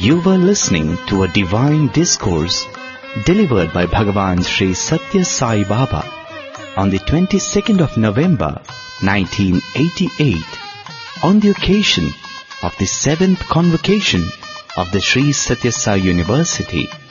You were listening to a divine discourse delivered by Bhagavan Sri Satya Sai Baba on the 22nd of November 1988 on the occasion of the 7th convocation of the Sri Satya Sai University.